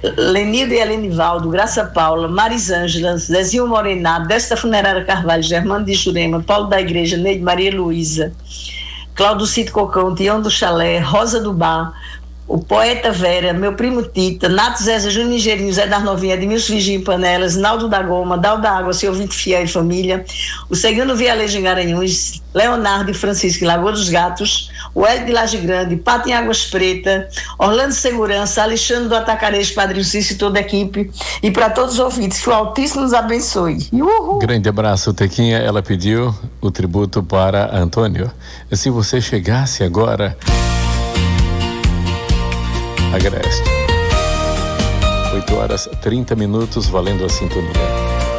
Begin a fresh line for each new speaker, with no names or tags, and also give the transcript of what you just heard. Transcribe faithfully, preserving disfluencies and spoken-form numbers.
Lenildo e Helenivaldo, Graça Paula, Marisângela, Zezinho Morenato, Desta Funerária Carvalho, Germano de Jurema, Paulo da Igreja, Neide Maria Luísa, Cláudio Cito Cocão, Tião do Chalé, Rosa do Bar, o Poeta Vera, meu primo Tita, Nato Zéza, Júnior Nigerinho, Zé das Novinhas, Edmilson Virgínio Panelas, Naldo da Goma, Dal da Água, seu ouvinte fiel e família, o Segundo Vialejo em Garanhuns, Leonardo e Francisco em Lagoa dos Gatos, o Hélio de Laje Grande, Pato em Águas Pretas, Orlando Segurança, Alexandre do Atacarejo, Padrinho Cício e toda a equipe, e para todos os ouvintes, que o Altíssimo nos abençoe. Uhul.
Grande abraço, Tequinha. Ela pediu o tributo para Antônio. Se você chegasse agora, Agreste. oito horas trinta minutos, valendo a sintonia.